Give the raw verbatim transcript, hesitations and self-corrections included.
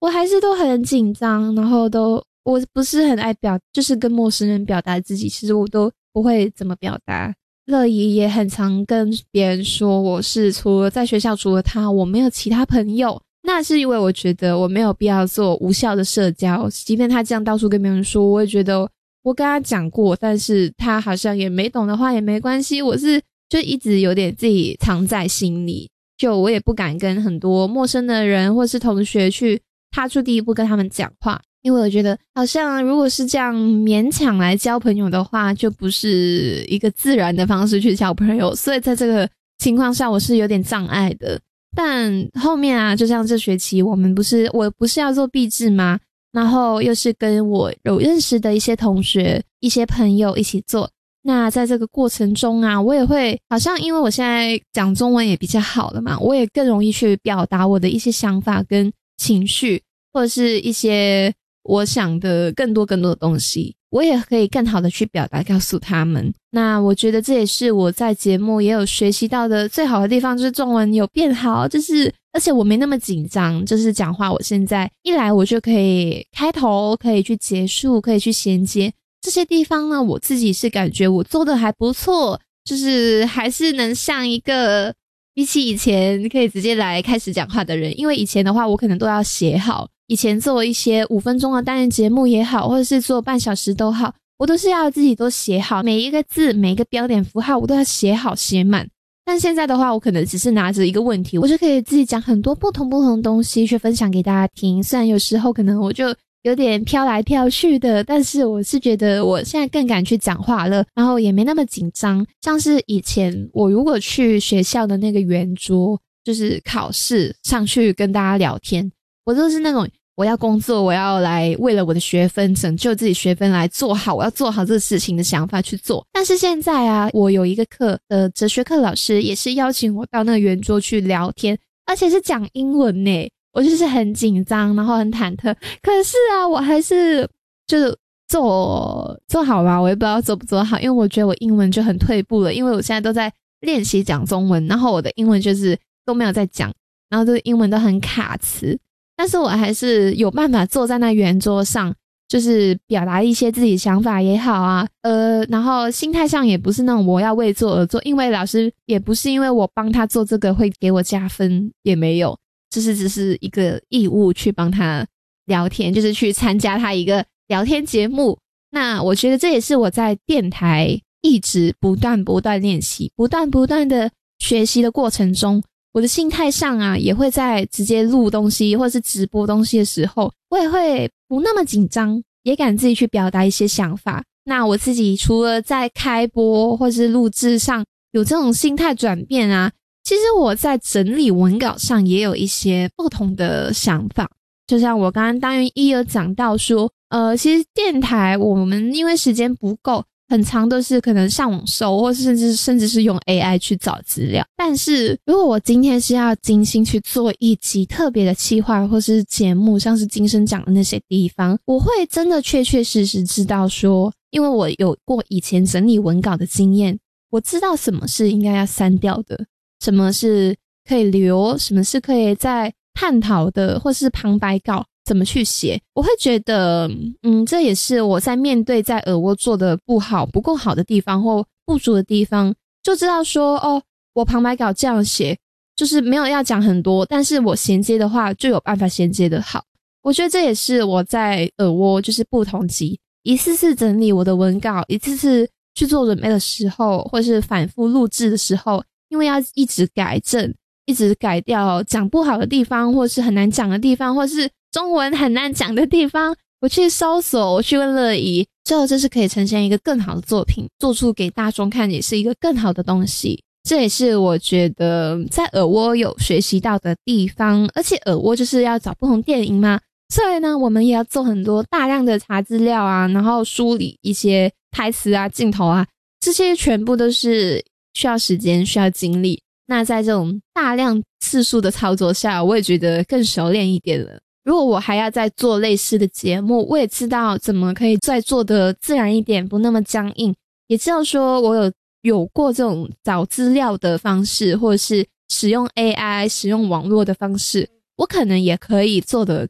我还是都很紧张，然后都我不是很爱表，就是跟陌生人表达自己，其实我都不会怎么表达。乐怡也很常跟别人说我是除了在学校除了他我没有其他朋友，那是因为我觉得我没有必要做无效的社交，即便他这样到处跟别人说，我也觉得我跟他讲过，但是他好像也没懂的话也没关系，我是就一直有点自己藏在心里，就我也不敢跟很多陌生的人或是同学去踏出第一步跟他们讲话，因为我觉得好像如果是这样勉强来交朋友的话，就不是一个自然的方式去交朋友，所以在这个情况下我是有点障碍的。但后面啊，就像这学期我们不是我不是要做毕制吗，然后又是跟我有认识的一些同学一些朋友一起做，那在这个过程中啊，我也会好像因为我现在讲中文也比较好了嘛，我也更容易去表达我的一些想法跟情绪，或者是一些我想的更多更多的东西，我也可以更好的去表达告诉他们。那我觉得这也是我在节目也有学习到的最好的地方，就是中文有变好，就是而且我没那么紧张，就是讲话我现在一来我就可以开头，可以去结束，可以去衔接，这些地方呢我自己是感觉我做的还不错，就是还是能像一个比起以前可以直接来开始讲话的人，因为以前的话我可能都要写好，以前做一些五分钟的单人节目也好，或者是做半小时都好，我都是要自己都写好，每一个字每一个标点符号我都要写好写满。但现在的话我可能只是拿着一个问题，我就可以自己讲很多不同不同的东西去分享给大家听，虽然有时候可能我就有点飘来飘去的，但是我是觉得我现在更敢去讲话了，然后也没那么紧张。像是以前我如果去学校的那个圆桌，就是考试上去跟大家聊天，我都是那种我要工作，我要来为了我的学分拯救自己学分来做好，我要做好这个事情的想法去做。但是现在啊，我有一个课的哲学课老师也是邀请我到那个圆桌去聊天，而且是讲英文耶，我就是很紧张，然后很忐忑，可是啊我还是就是做做好吧，我也不知道做不做好，因为我觉得我英文就很退步了，因为我现在都在练习讲中文，然后我的英文就是都没有在讲，然后这个英文都很卡词，但是我还是有办法坐在那圆桌上，就是表达一些自己想法也好啊，呃，然后心态上也不是那种我要为做而做，因为老师也不是因为我帮他做这个会给我加分，也没有，就是只是一个义务去帮他聊天，就是去参加他一个聊天节目。那我觉得这也是我在电台一直不断不断练习，不断不断的学习的过程中，我的心态上啊，也会在直接录东西或是直播东西的时候，我也会不那么紧张，也敢自己去表达一些想法。那我自己除了在开播或是录制上有这种心态转变啊，其实我在整理文稿上也有一些不同的想法。就像我刚刚单元一有讲到说，呃，其实电台我们因为时间不够，很常都是可能上网搜，或是甚至甚至是用 A I 去找资料。但是如果我今天是要精心去做一集特别的企划或是节目，像是金声讲的那些地方，我会真的确确实实知道说，因为我有过以前整理文稿的经验，我知道什么是应该要删掉的，什么是可以留，什么是可以再探讨的，或是旁白稿怎么去写。我会觉得嗯，这也是我在面对在耳蜗做的不好不够好的地方或不足的地方，就知道说哦，我旁白稿这样写就是没有要讲很多，但是我衔接的话就有办法衔接的好。我觉得这也是我在耳蜗就是不同集一次次整理我的文稿，一次次去做准备的时候，或是反复录制的时候，因为要一直改正，一直改掉讲不好的地方，或是很难讲的地方，或是中文很难讲的地方，我去搜索，我去问乐怡，最后这是可以呈现一个更好的作品，做出给大众看也是一个更好的东西。这也是我觉得在耳蜗有学习到的地方，而且耳蜗就是要找不同电影嘛，所以呢我们也要做很多大量的查资料啊，然后梳理一些台词啊镜头啊，这些全部都是需要时间需要精力。那在这种大量次数的操作下，我也觉得更熟练一点了。如果我还要再做类似的节目，我也知道怎么可以再做的自然一点，不那么僵硬，也知道说我有有过这种找资料的方式，或者是使用 A I 使用网络的方式，我可能也可以做得